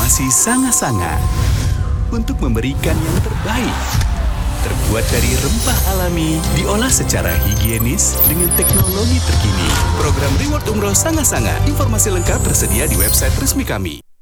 Informasi Sanga-Sanga untuk memberikan yang terbaik. Terbuat dari rempah alami, diolah secara higienis dengan teknologi terkini. Program Reward Umroh Sanga-Sanga. Informasi lengkap tersedia di website resmi kami.